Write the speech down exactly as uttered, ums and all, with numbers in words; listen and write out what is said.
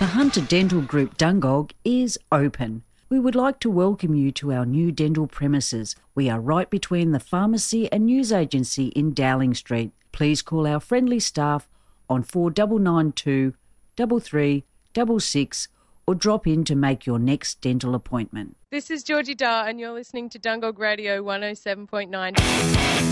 Hunter Dental Group Dungog is open. We would like to welcome you to our new dental premises. We are right between the pharmacy and news agency in Dowling Street. Please call our friendly staff on four nine nine two, three three six six or drop in to make your next dental appointment. This is Georgie Dar and you're listening to Dungog Radio one oh seven point nine.